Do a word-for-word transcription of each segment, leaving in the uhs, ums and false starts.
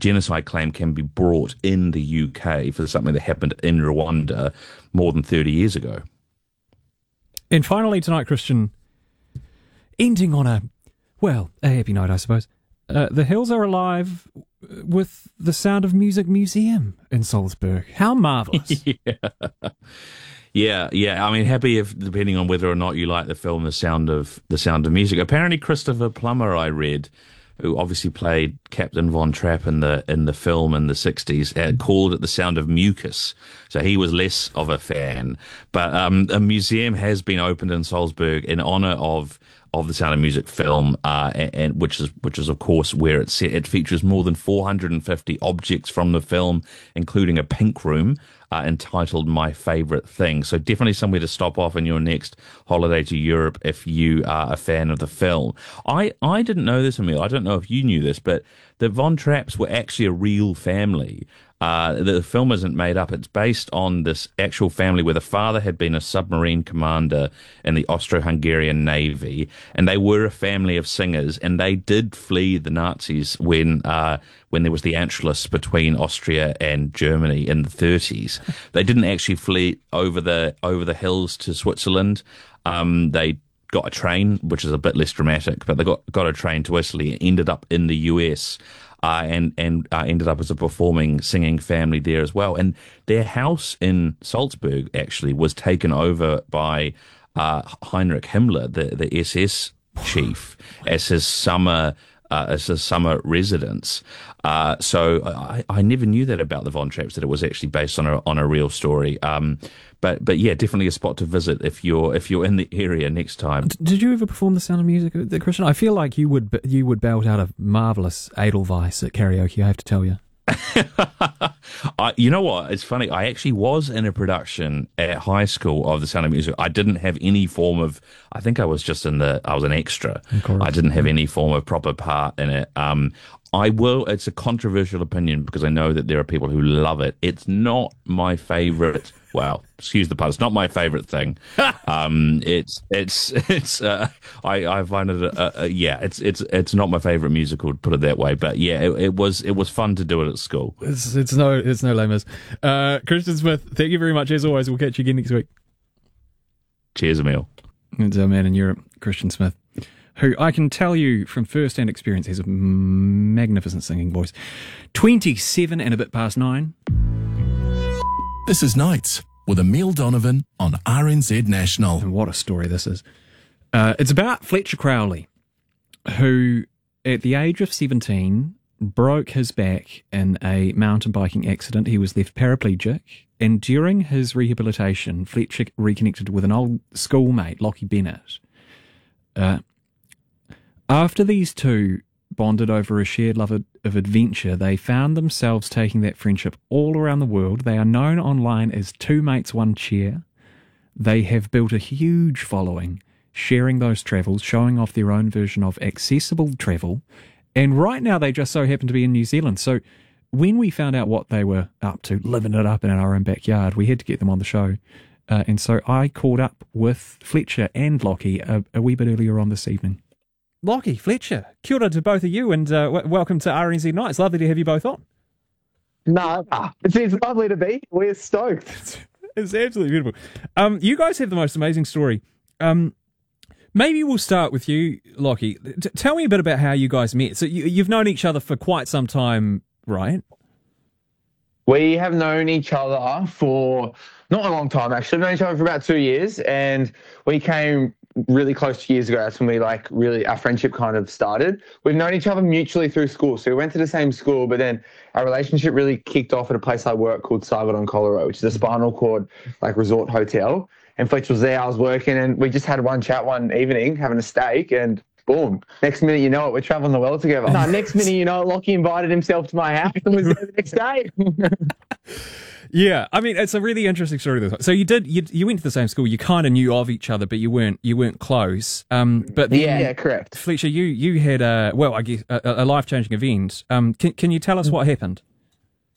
genocide claim can be brought in the U K for something that happened in Rwanda more than thirty years ago. And finally tonight, Christian, ending on a, well, a happy note, I suppose. Uh, the Hills are alive with the Sound of Music Museum in Salzburg. How marvellous. yeah. Yeah, yeah. I mean, happy if depending on whether or not you like the film, The Sound of the Sound of Music. Apparently, Christopher Plummer, I read, who obviously played Captain Von Trapp in the in the film in the sixties, had called it The Sound of Mucus. So he was less of a fan. But um, a museum has been opened in Salzburg in honor of of the Sound of Music film, uh, and, and which is which is of course where it's set. It features more than four hundred fifty objects from the film, including a pink room uh, entitled "My Favorite Thing." So definitely somewhere to stop off in your next holiday to Europe if you are a fan of the film. I I didn't know this, Emil. I don't know if you knew this, but the Von Trapps were actually a real family. Uh, the film isn't made up. It's based on this actual family where the father had been a submarine commander in the Austro-Hungarian Navy, and they were a family of singers, and they did flee the Nazis when uh, when there was the Anschluss between Austria and Germany in the thirties. They didn't actually flee over the over the hills to Switzerland. Um, they got a train, which is a bit less dramatic, but they got, got a train to Italy and ended up in the U S, Uh, and and uh, ended up as a performing, singing family there as well. And their house in Salzburg actually was taken over by uh, Heinrich Himmler, the, the S S chief, as his summer uh, as his summer residence. Uh, so I, I never knew that about the Von Trapps, that it was actually based on a on a real story. Um, but but yeah, definitely a spot to visit if you're if you're in the area next time. Did you ever perform The Sound of Music, Christian? I feel like you would you would belt out a marvellous Edelweiss at karaoke, I have to tell you. I, you know what? It's funny. I actually was in a production at high school of The Sound of Music. I didn't have any form of. I think I was just in the. I was an extra. I didn't have any form of proper part in it. Um, I will. It's a controversial opinion because I know that there are people who love it. It's not my favorite. Well, excuse the pun. It's not my favorite thing. Um, it's it's it's. Uh, I I find it. A, a, yeah, it's it's it's not my favorite musical, to put it that way. But yeah, it, it was it was fun to do it at school. It's it's no it's no lames. Uh, Christian Smith, thank you very much as always. We'll catch you again next week. Cheers, Emil. It's our man in Europe, Christian Smith, who I can tell you from first-hand experience has a magnificent singing voice. twenty-seven and a bit past nine. This is Nights with Emil Donovan on R N Z National. And what a story this is. Uh, it's about Fletcher Crowley, who at the age of seventeen broke his back in a mountain biking accident. He was left paraplegic, and during his rehabilitation, Fletcher reconnected with an old schoolmate, Lockie Bennett. Uh, after these two bonded over a shared love of, of adventure, they found themselves taking that friendship all around the world. They are known online as Two Mates, One Chair. They have built a huge following, sharing those travels, showing off their own version of accessible travel. And right now they just so happen to be in New Zealand. So when we found out what they were up to, living it up in our own backyard, we had to get them on the show. Uh, and so I called up with Fletcher and Lockie a, a wee bit earlier on this evening. Lockie, Fletcher, kia ora to both of you, and uh, w- welcome to R N Z Nights. Lovely to have you both on. No, it's, it's lovely to be. We're stoked. It's, it's absolutely beautiful. Um, you guys have the most amazing story. Um, maybe we'll start with you, Lockie. T- tell me a bit about how you guys met. So you, you've known each other for quite some time, right? We have known each other for not a long time, actually. We've known each other for about two years, and we came really close to years ago. That's when we like really our friendship kind of started. We've known each other mutually through school, so we went to the same school, but then our relationship really kicked off at a place I work called Saigon on Colorado, which is a spinal cord like resort hotel. And Fletcher was there, I was working, and we just had one chat one evening having a steak, and boom, next minute you know it, we're traveling the world together. No, next minute you know it, Lockie invited himself to my house and was there the next day. Yeah, I mean, it's a really interesting story. This one. So you did, you you went to the same school. You kind of knew of each other, but you weren't you weren't close. Um, but then, yeah, yeah, correct. Fletcher, you you had a well, I guess a, a life changing event. Um, can can you tell us what happened?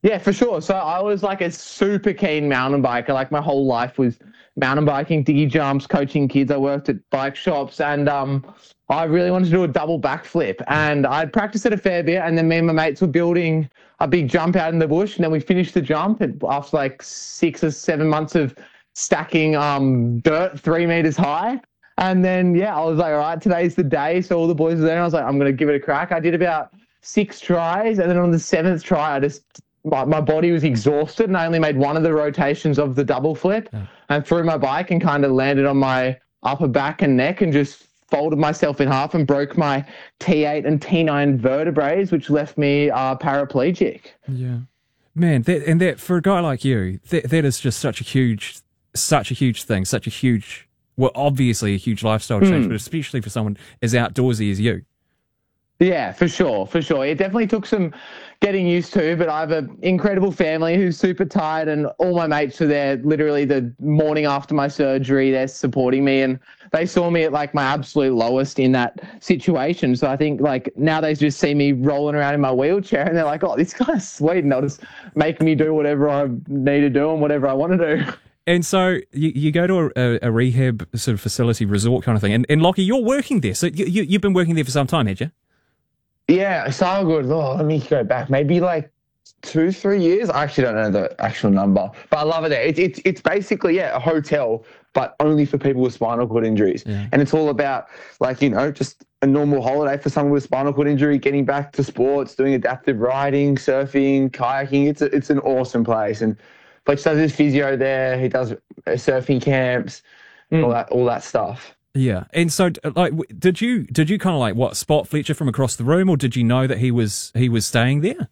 Yeah, for sure. So I was like a super keen mountain biker. Like my whole life was mountain biking, diggy jumps, coaching kids. I worked at bike shops, and um, I really wanted to do a double backflip. And I'd practiced it a fair bit, and then me and my mates were building a big jump out in the bush, and then we finished the jump and after like six or seven months of stacking um, dirt three meters high. And then, yeah, I was like, all right, today's the day. So all the boys were there, and I was like, I'm going to give it a crack. I did about six tries, and then on the seventh try, I just... My, my body was exhausted, and I only made one of the rotations of the double flip yeah. and threw my bike and kind of landed on my upper back and neck and just folded myself in half and broke my T eight and T nine vertebrae, which left me uh, paraplegic. Yeah. Man, that, and that for a guy like you, that, that is just such a huge, such a huge thing, such a huge, well, obviously a huge lifestyle change, mm. but especially for someone as outdoorsy as you. Yeah, for sure, for sure. It definitely took some getting used to, but I have an incredible family who's super tight, and all my mates are there literally the morning after my surgery. They're supporting me, and they saw me at like my absolute lowest in that situation. So I think like now they just see me rolling around in my wheelchair, and they're like, oh, this guy's sweet, and they'll just make me do whatever I need to do and whatever I want to do. And so you, you go to a, a rehab sort of facility, resort kind of thing, and, and Lockie, you're working there. So you, you, you've been working there for some time, had you? Yeah, so good. Oh, let me go back. Maybe like two, three years. I actually don't know the actual number, but I love it there. It's it's it's basically yeah a hotel, but only for people with spinal cord injuries. Yeah. And it's all about like you know just a normal holiday for someone with spinal cord injury, getting back to sports, doing adaptive riding, surfing, kayaking. It's a, it's an awesome place. And Fletch does his physio there. He does surfing camps, mm. all that all that stuff. Yeah, and so like, did you did you kind of like what spot Fletcher from across the room, or did you know that he was he was staying there?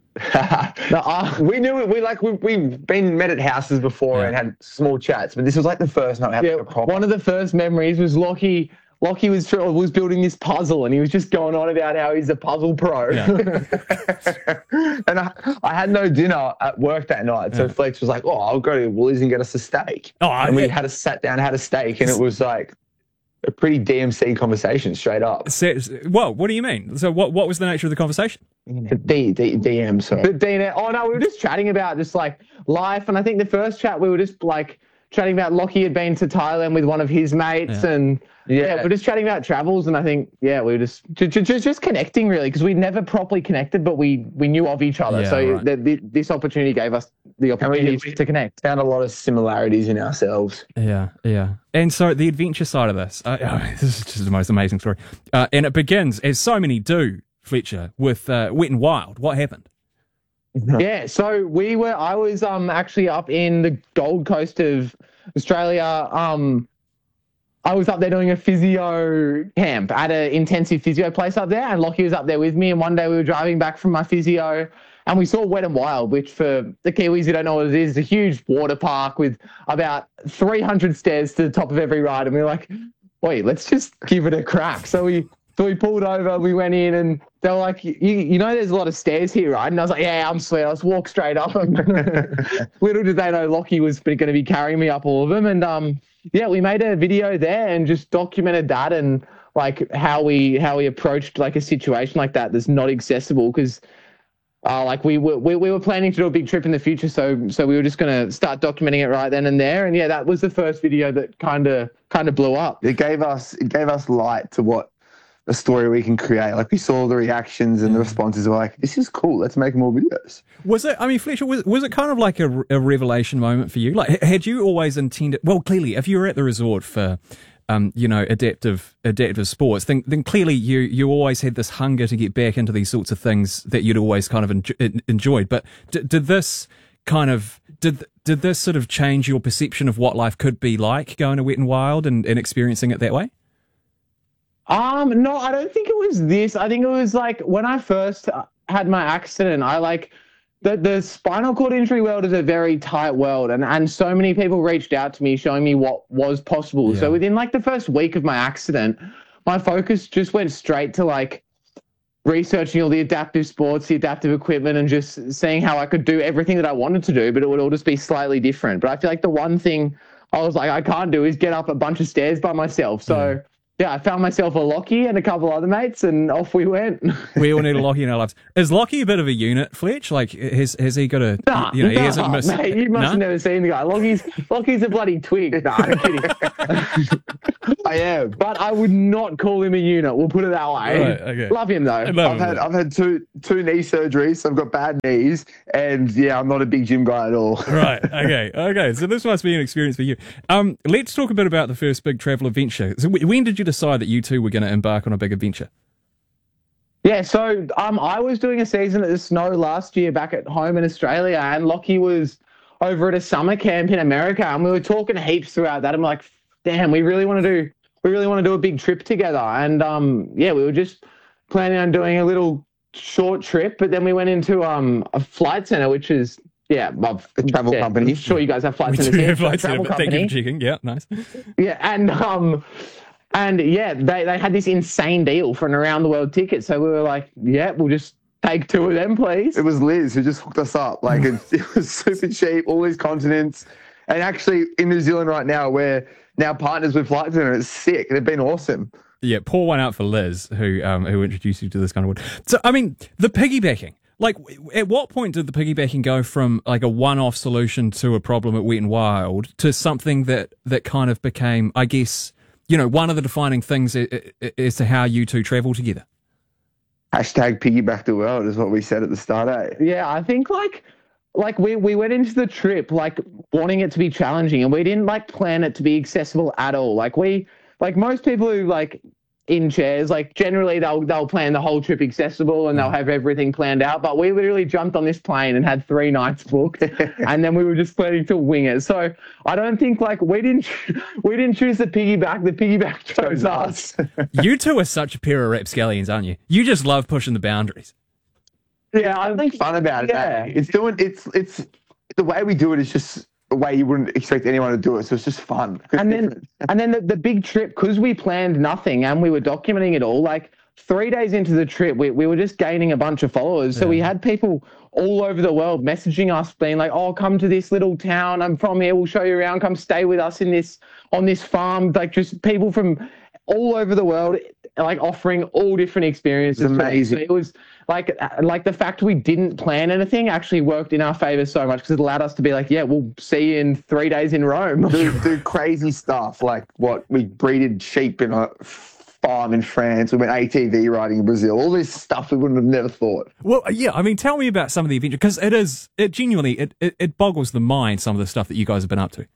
no, uh, we knew it. We like we we've been met at houses before yeah. and had small chats, but this was like the first night we had yeah, like a proper. One of the first memories was Lockie. Lockie was was building this puzzle, and he was just going on about how he's a puzzle pro. Yeah. and I, I had no dinner at work that night, so yeah. Fletch was like, "Oh, I'll go to Woolies and get us a steak." Oh, and we had a sat down, had a steak, and it was like. A pretty D M C conversation, straight up. So, well, what do you mean? So, what what was the nature of the conversation? The D, D, D M, sorry. The D M. Oh no, we were just chatting about just like life, and I think the first chat we were just like chatting about Lockie had been to Thailand with one of his mates, yeah. and yeah. yeah, we we're just chatting about travels, and I think yeah, we were just just just, just connecting really because we'd never properly connected, but we we knew of each other, yeah, so right. the, the, this opportunity gave us the opportunity we, to connect. Found a lot of similarities in ourselves. Yeah, yeah. And so the adventure side of this, uh, oh, this is just the most amazing story. Uh, and it begins, as so many do, Fletcher, with uh, Wet and Wild. What happened? Yeah, so we were, I was um actually up in the Gold Coast of Australia. Um, I was up there doing a physio camp at an intensive physio place up there, and Lockie was up there with me. And one day we were driving back from my physio, and we saw Wet and Wild, which for the Kiwis who don't know what it is, is a huge water park with about three hundred stairs to the top of every ride. And we were like, wait, let's just give it a crack. So we so we pulled over, we went in, and they were like, you, you know there's a lot of stairs here, right? And I was like, yeah, I'm sweet. Let's walk straight up them. Little did they know Lockie was going to be carrying me up all of them. And um, yeah, we made a video there and just documented that and like how we how we approached like a situation like that that's not accessible because Uh, like we were, we, we were planning to do a big trip in the future, so so we were just going to start documenting it right then and there, and yeah, that was the first video that kind of kind of blew up. It gave us it gave us light to what a story we can create. Like we saw the reactions and the responses were like, "This is cool. Let's make more videos." Was it? I mean, Fletcher, was was it kind of like a, a revelation moment for you? Like, had you always intended? Well, clearly, if you were at the resort for. Um, you know, adaptive adaptive sports, then then clearly you you always had this hunger to get back into these sorts of things that you'd always kind of enjo- enjoyed. But did, did this kind of did did this sort of change your perception of what life could be like going to Wet and Wild and, and experiencing it that way? Um, no, I don't think it was this. I think it was like when I first had my accident, I like. The, the spinal cord injury world is a very tight world, and, and so many people reached out to me showing me what was possible. Yeah. So within like the first week of my accident, my focus just went straight to like researching all the adaptive sports, the adaptive equipment, and just seeing how I could do everything that I wanted to do, but it would all just be slightly different. But I feel like the one thing I was like, I can't do is get up a bunch of stairs by myself. So yeah. yeah, I found myself a Lockie and a couple other mates, and off we went. We all need a Lockie in our lives. Is Lockie a bit of a unit, Fletch? Like, has has he got a? Nah, you know, he nah, hasn't missed. mate, you must Nah? have never seen the guy. Lockie's Lockie's a bloody twig. Nah, I'm kidding. I am. But I would not call him a unit. We'll put it that way. Right, okay. Love him though. I love I've him. had I've had two two knee surgeries. So I've got bad knees, and yeah, I'm not a big gym guy at all. Right. Okay. Okay. So this must be an experience for you. Um, let's talk a bit about the first big travel adventure. So w- when did you decide that you two were going to embark on a big adventure? Yeah, so um, I was doing a season at the Snow last year back at home in Australia, and Lockie was over at a summer camp in America, and we were talking heaps throughout that. I'm like, damn, we really want to do, we really want to do a big trip together, and um, yeah, we were just planning on doing a little short trip, but then we went into um a flight center, which is yeah, well, A travel yeah, company. I'm sure you guys have flight We centers do here. have So a lights travel in it, but thank you company. for checking. Yeah. Nice. Yeah, and um, and yeah, they they had this insane deal for an around the world ticket. So we were like, yeah, we'll just take two of them, please. It was Liz who just hooked us up. Like it, it was super cheap, all these continents, and actually in New Zealand right now, we're now partners with Flight Centre. It's sick. They've been awesome. Yeah. Pour one out for Liz, who um who introduced you to this kind of wood. So I mean, the piggybacking. Like, w- at what point did the piggybacking go from like a one-off solution to a problem at Wet and Wild to something that that kind of became, I guess, you know, one of the defining things i- i- as to how you two travel together? Hashtag piggyback the world is what we said at the start. Eh? Yeah, I think like like we we went into the trip like wanting it to be challenging, and we didn't like plan it to be accessible at all. Like we like most people who like in chairs, like generally they'll they'll plan the whole trip accessible and they'll have everything planned out. But we literally jumped on this plane and had three nights booked, and then we were just planning to wing it. So I don't think like we didn't we didn't choose the piggyback. The piggyback chose us. You two are such a pair of rapscallions, aren't you? You just love pushing the boundaries. Yeah, I Something fun about it. Yeah. Eh? It's doing it's it's the way we do it is just a way you wouldn't expect anyone to do it. So it's just fun. It's and then different. and then the, the big trip, because we planned nothing and we were documenting it all, like three days into the trip we, we were just gaining a bunch of followers. So we had people all over the world messaging us being like, oh, come to this little town, I'm from here, we'll show you around, come stay with us in this on this farm. Like just people from all over the world like offering all different experiences. It's to us. amazing. So it was like like the fact we didn't plan anything actually worked in our favor so much, because it allowed us to be like, yeah, we'll see you in three days in Rome. do, do crazy stuff like what we breeded sheep in a farm in France. We went A T V riding in Brazil. All this stuff we wouldn't have never thought. Well, yeah, I mean, tell me about some of the adventure, because it is, it genuinely, it, it, it boggles the mind, some of the stuff that you guys have been up to.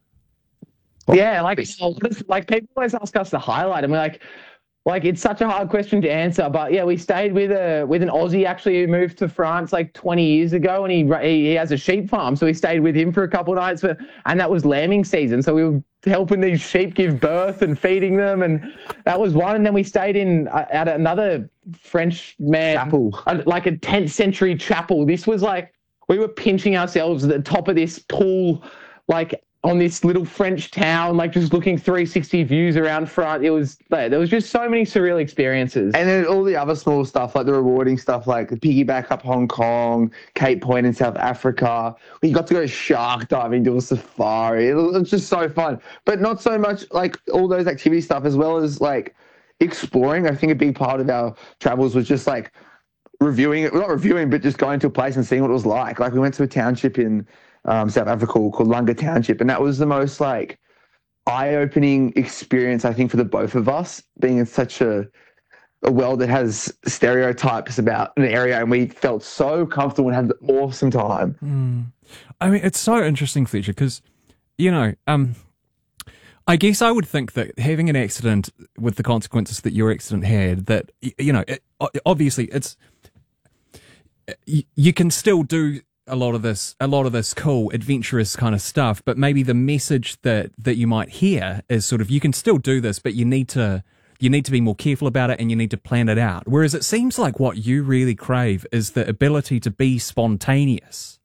Yeah, like like people always ask us to highlight, and we're like, like it's such a hard question to answer. But yeah, we stayed with a with an Aussie actually who moved to France like twenty years ago, and he he, he has a sheep farm, so we stayed with him for a couple of nights. For, and that was lambing season, so we were helping these sheep give birth and feeding them, and that was one. And then we stayed in uh, at another French man Chapel. uh, like a tenth century chapel. This was like we were pinching ourselves at the top of this pool, like on this little French town, like just looking three sixty views around front. It was, there was just so many surreal experiences. And then all the other small stuff, like the rewarding stuff, like the piggyback up Hong Kong, Cape Point in South Africa. We got to go shark diving, do a safari. It was just so fun. But not so much like all those activity stuff, as well as like exploring. I think a big part of our travels was just like reviewing it, not reviewing, but just going to a place and seeing what it was like. Like we went to a township in um, South Africa called Lunga Township, and that was the most like eye-opening experience, I think, for the both of us, being in such a a world that has stereotypes about an area, and we felt so comfortable and had an awesome time. Mm. I mean, it's so interesting, Fletcher, because, you know, um, I guess I would think that having an accident with the consequences that your accident had, that, y- you know, it, obviously it's, you, you can still do a lot of this, a lot of this cool, adventurous kind of stuff, but maybe the message that, that you might hear is sort of, you can still do this, but you need to, you need to be more careful about it and you need to plan it out. Whereas it seems like what you really crave is the ability to be spontaneous.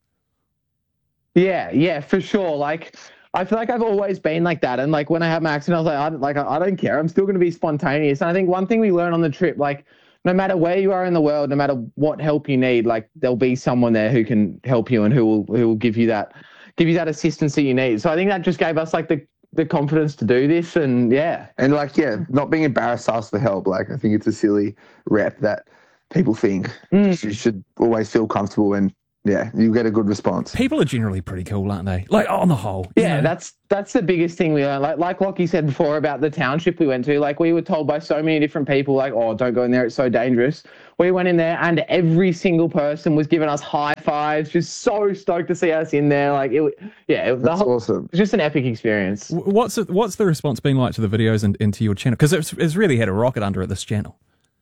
Yeah, yeah, for sure. Like, I feel like I've always been like that. And like when I had my accident, I was like, I, like, I don't care. I'm still going to be spontaneous. And I think one thing we learned on the trip, like, no matter where you are in the world, no matter what help you need, like there'll be someone there who can help you and who will who will give you that give you that assistance that you need. So I think that just gave us like the the confidence to do this, and yeah, and like yeah, not being embarrassed to ask for help. Like I think it's a silly rep that people think. Mm. You should always feel comfortable, and yeah, you get a good response. People are generally pretty cool, aren't they? Like on the whole. Yeah, know? that's that's the biggest thing we learned. Like like Lockie said before about the township we went to. Like we were told by so many different people, like, oh, don't go in there, it's so dangerous. We went in there, and every single person was giving us high fives, just so stoked to see us in there. Like it, yeah, it, that's whole, awesome. It was just an epic experience. What's it, what's the response been like to the videos and into your channel? Because it's, it's really had a rocket under it, this channel.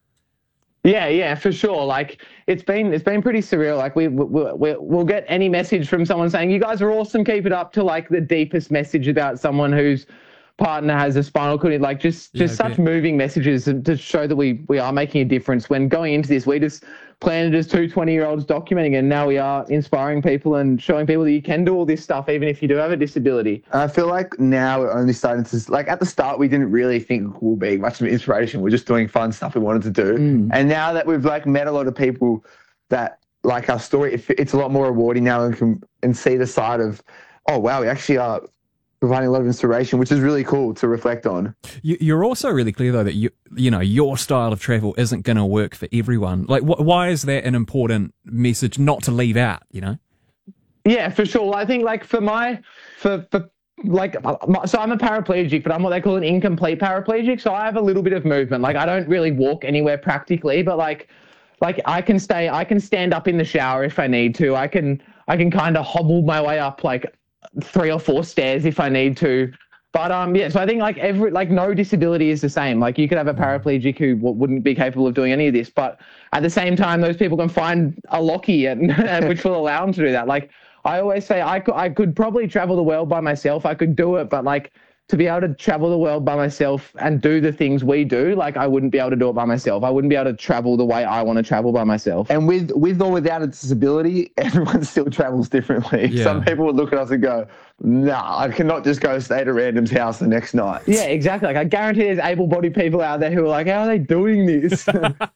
Yeah, yeah, for sure. Like it's been it's been pretty surreal. Like we, we, we we'll get any message from someone saying you guys are awesome, keep it up, to like the deepest message about someone whose partner has a spinal cord. Like just just yeah, such moving messages to show that we we are making a difference. When going into this, we just planned as two twenty-year-olds documenting, and now we are inspiring people and showing people that you can do all this stuff even if you do have a disability. I feel like now we're only starting to, like at the start we didn't really think we'll be much of an inspiration. We're just doing fun stuff we wanted to do. Mm. And now that we've like met a lot of people that like our story, it, it's a lot more rewarding now, and can and see the side of, oh wow, we actually are providing a lot of inspiration, which is really cool to reflect on. You, you're also really clear, though, that you you know your style of travel isn't going to work for everyone. Like, wh- why is that an important message not to leave out? You know? Yeah, for sure. I think, like, for my for for like, so I'm a paraplegic, but I'm what they call an incomplete paraplegic. So I have a little bit of movement. Like, I don't really walk anywhere practically, but like, like I can stay, I can stand up in the shower if I need to. I can I can kind of hobble my way up like three or four stairs if I need to. But um yeah, so I think like every like no disability is the same. Like you could have a paraplegic who w- wouldn't be capable of doing any of this, but at the same time those people can find a Lockie and, and which will allow them to do that. Like I always say I could, I could probably travel the world by myself. I could do it, but like to be able to travel the world by myself and do the things we do, like I wouldn't be able to do it by myself. I wouldn't be able to travel the way I want to travel by myself. And with with or without a disability, everyone still travels differently. Yeah. Some people would look at us and go, nah, I cannot just go stay at a random's house the next night. Yeah, exactly. Like I guarantee there's able-bodied people out there who are like, how are they doing this?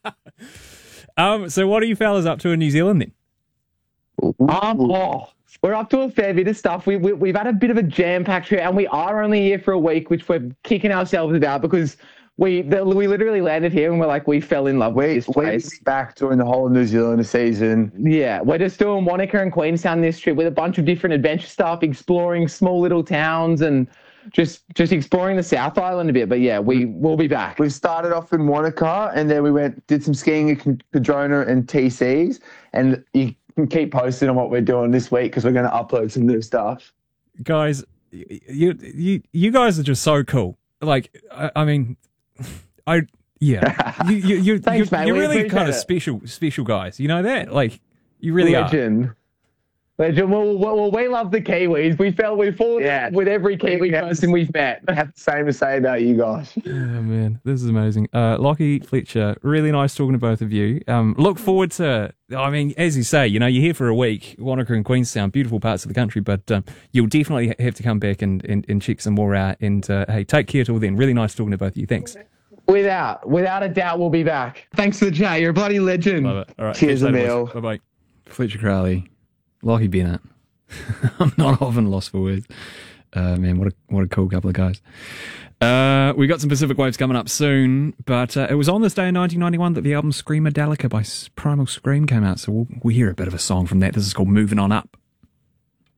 um. So what are you fellas up to in New Zealand then? Um, oh, we're up to a fair bit of stuff. We, we, we've had a bit of a jam-packed trip, and we are only here for a week, which we're kicking ourselves about because we the, we literally landed here and we're like, we fell in love with this place. We're back during the whole New Zealand season. Yeah, we're just doing Wanaka and Queenstown this trip with a bunch of different adventure stuff, exploring small little towns and just just exploring the South Island a bit. But yeah, we will be back. We started off in Wanaka, and then we went did some skiing at Cardrona and T Cs, and you can keep posting on what we're doing this week because we're going to upload some new stuff. Guys, you you you guys are just so cool. Like, I, I mean, I yeah, you you you Thanks, you're, mate. you're We really appreciate kind of it. special special guys. You know that? Like, you really Legend. are. Legend. Well, well, well, we love the Kiwis. We felt we fall Yeah. with every Kiwi Yeah. person we've met. I have the same to say about you guys. Oh man, this is amazing. Uh, Lockie, Fletcher, really nice talking to both of you. Um, look forward to. I mean, as you say, you know, you're here for a week. Wanaka and Queenstown, beautiful parts of the country, but um, you'll definitely have to come back and, and, and check some more out. And uh, hey, take care till then. Really nice talking to both of you. Thanks. Without, without a doubt, we'll be back. Thanks for the chat. You're a bloody legend. Love it. All right. Cheers, Emil. Bye bye. Fletcher Crowley, Lockie Bennett. I'm not often lost for words. Uh, man, what a what a cool couple of guys. Uh, we got some Pacific Waves coming up soon, but uh, it was on this day in nineteen ninety-one that the album Screamadelica by Primal Scream came out, so we'll, we'll hear a bit of a song from that. This is called Moving On Up.